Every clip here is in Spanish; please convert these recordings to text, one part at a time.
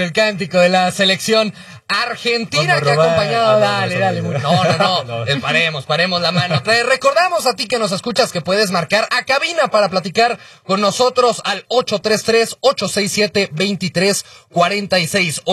El cántico de la selección argentina que ha acompañado... Dale. No. Paremos la mano. Te recordamos a ti que nos escuchas que puedes marcar a cabina para platicar con nosotros al 833-867-2346.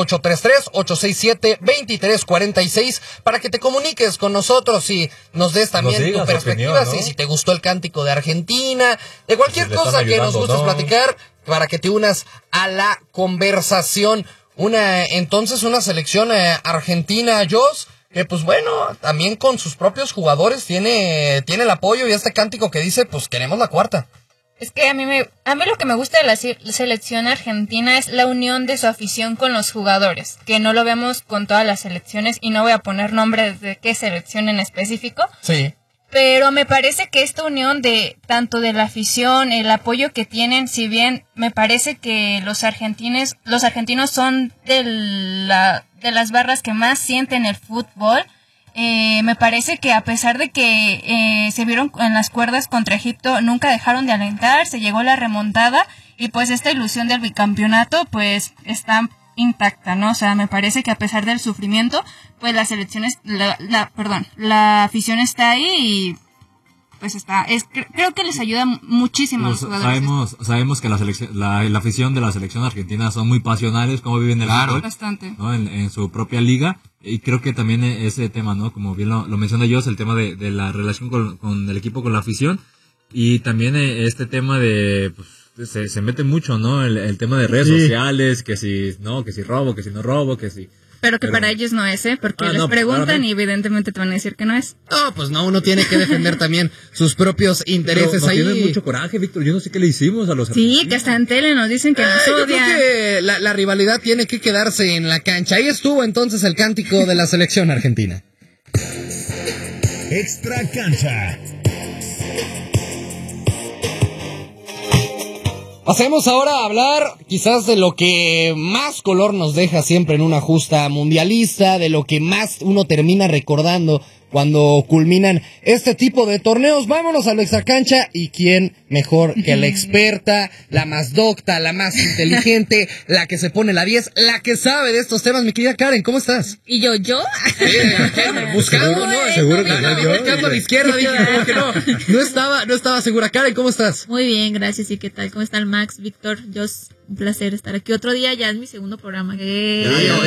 833-867-2346 para que te comuniques con nosotros y nos des también tu perspectiva. Opinión, ¿no? Si te gustó el cántico de Argentina, de cualquier cosa que nos gustes platicar, para que te unas a la conversación. Una selección argentina, Jos, que pues bueno, también con sus propios jugadores tiene el apoyo y este cántico que dice, pues queremos la cuarta. Es que a mí lo que me gusta de la selección argentina es la unión de su afición con los jugadores, que no lo vemos con todas las selecciones, y no voy a poner nombres de qué selección en específico. Sí. Pero me parece que esta unión de tanto de la afición, el apoyo que tienen, si bien me parece que los argentinos son de las barras que más sienten el fútbol, me parece que a pesar de que se vieron en las cuerdas contra Egipto, nunca dejaron de alentar, se llegó la remontada y pues esta ilusión del bicampeonato pues está intacta, ¿no? O sea, me parece que a pesar del sufrimiento, pues la afición está ahí y pues creo que les ayuda muchísimo a los jugadores. Sabemos que la afición de la selección argentina son muy pasionales, como viven el fútbol, bastante, ¿no? En su propia liga, y creo que también ese tema, ¿no? Como bien lo menciona yo, es el tema de la relación con el equipo, con la afición, y también este tema de... Pues, se mete mucho, ¿no? El tema de redes sociales, que si robo, que si no robo, que si... Pero para ellos no es, porque les preguntan y evidentemente te van a decir que no es. No, pues no, uno tiene que defender también sus propios intereses ahí. Tienes mucho coraje, Víctor, yo no sé qué le hicimos a los argentinos. Sí, que hasta en tele nos dicen que nos odian. Yo creo que la rivalidad tiene que quedarse en la cancha. Ahí estuvo entonces el cántico de la selección argentina. Extra Cancha. Pasemos ahora a hablar quizás de lo que más color nos deja siempre en una justa mundialista, de lo que más uno termina recordando cuando culminan este tipo de torneos. Vámonos a la extracancha, y quién mejor que la experta, la más docta, la más inteligente, la que se pone la 10, la que sabe de estos temas. Mi querida Karen, ¿cómo estás? ¿Y yo? Buscando, ¿no? Seguro que yo. Buscando a la izquierda, dije como que no estaba segura. Karen, ¿cómo estás? Muy bien, gracias. ¿Y qué tal? ¿Cómo están Max, Víctor, Jos? Un placer estar aquí otro día, ya es mi segundo programa. ¿Es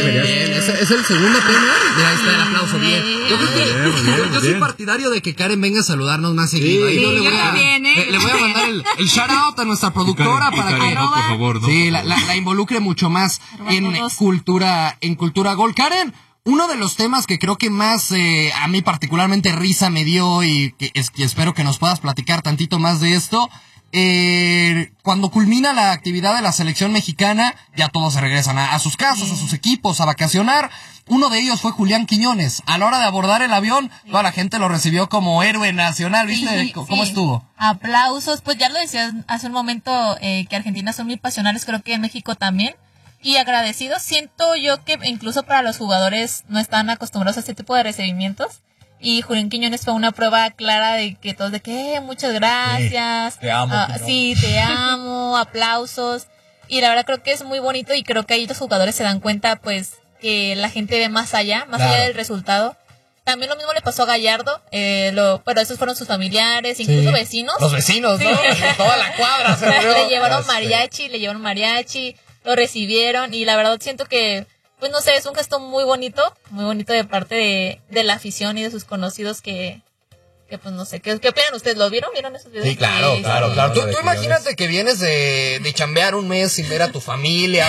el segundo premio? Ya está el aplauso, bien. Yo creo que yo soy partidario de que Karen venga a saludarnos más seguido. Sí, le voy a mandar el shout out a nuestra productora para que por favor, ¿no? Sí, la involucre mucho más en cultura gol. Karen, uno de los temas que creo que más a mí particularmente risa me dio, y que espero que nos puedas platicar tantito más de esto. Cuando culmina la actividad de la selección mexicana, ya todos se regresan a sus casas, a sus equipos, a vacacionar. Uno de ellos fue Julián Quiñones. A la hora de abordar el avión, toda la gente lo recibió como héroe nacional, ¿viste? ¿Cómo estuvo? Aplausos, pues ya lo decías hace un momento, que Argentina son muy pasionales, creo que en México también. Y agradecidos, siento yo que incluso para los jugadores no están acostumbrados a este tipo de recibimientos. Y Julián Quiñones fue una prueba clara de que todos muchas gracias. Te amo. Sí, te amo, aplausos. Y la verdad creo que es muy bonito, y creo que ahí los jugadores se dan cuenta pues que la gente ve más allá del resultado. También lo mismo le pasó a Gallardo, pero esos fueron sus familiares, incluso vecinos. Los vecinos, ¿no? Toda la cuadra se le llevaron mariachi, lo recibieron, y la verdad siento que pues no sé, es un gesto muy bonito de parte de la afición y de sus conocidos que pues no sé, ¿qué opinan ustedes? ¿Lo vieron? ¿Vieron esos videos? Sí, claro. Tú imagínate que vienes de chambear un mes sin ver a tu familia,